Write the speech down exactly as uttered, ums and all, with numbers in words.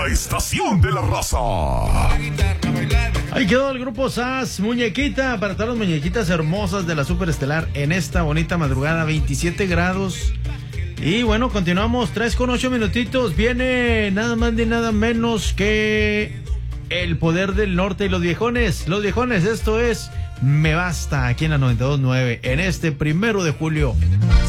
la estación de la raza. Ahí quedó el grupo S A S, Muñequita, para todas las muñequitas hermosas de la Superestelar en esta bonita madrugada, veintisiete grados. Y bueno, continuamos, tres con ocho minutitos. Viene nada más ni nada menos que el Poder del Norte y los viejones. Los viejones, esto es Me Basta, aquí en la noventa y dos punto nueve, en este primero de julio.